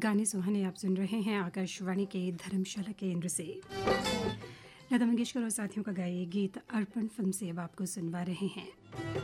गाने सुहाने आप सुन रहे हैं आकाशवाणी के धर्मशाला केंद्र से। लता मंगेशकर और साथियों का गाए गीत अर्पण फिल्म से अब आपको सुनवा रहे हैं।